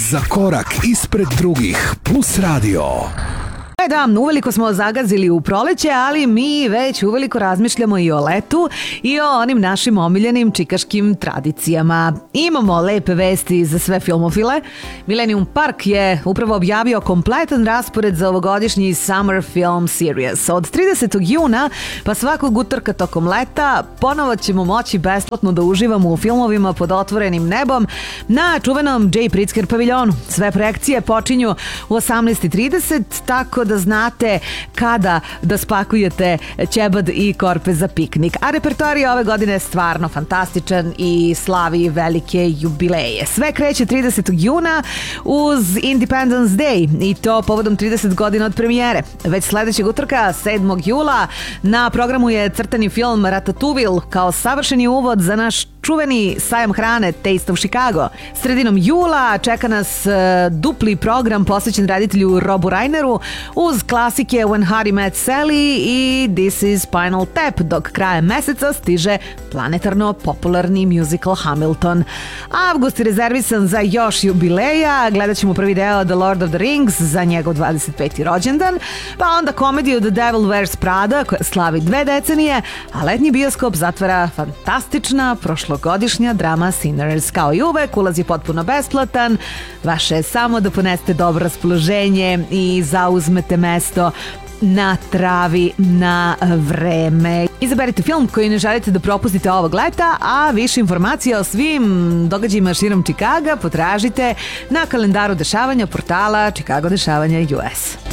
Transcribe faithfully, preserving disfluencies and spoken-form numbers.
Za korak ispred drugih Plus Radio. E da, uveliko smo zagazili u proleće, ali mi već uveliko razmišljamo i o letu i o onim našim omiljenim čikaškim tradicijama. Imamo lepe vesti za sve filmofile. Millennium Park je upravo objavio kompletan raspored za ovogodišnji Summer Film Series. Od tridesetog juna pa svakog utorka tokom leta ponovo ćemo moći besplatno da uživamo u filmovima pod otvorenim nebom na čuvenom J. Pritzker paviljonu. Sve projekcije počinju u osamnaest i trideset, tako da znate kada da spakujete ćebad i korpe za piknik. A repertoar je ove godine stvarno fantastičan i slavi velike jubileje. Sve kreće tridesetog juna uz Independence Day i to povodom trideset godina od premijere. Već sledećeg utorka, sedmog jula, na programu je crtani film Ratatouille kao savršeni uvod za naš čuveni sajam hrane Taste of Chicago. Sredinom jula čeka nas dupli program posvećen reditelju Robu Reineru uz klasike When Harry Met Sally i This is Spinal Tap, dok krajem meseca stiže planetarno popularni musical Hamilton. Avgust je rezervisan za još jubileja, gledat ćemo prvi deo The Lord of the Rings za njegov dvadeset peti rođendan, pa onda komediju The Devil Wears Prada koja slavi dve decenije, a letnji bioskop zatvara fantastična prošlogodišnja drama Sinners. Kao i uvek, ulaz je potpuno besplatan, vaše je samo da ponesete dobro raspoloženje i zauzmete mesto na travi na vreme. Izaberite film koji ne želite da propustite ovog leta, a više informacija o svim događajima širom Čikaga potražite na kalendaru dešavanja portala Chicago Dešavanja U S.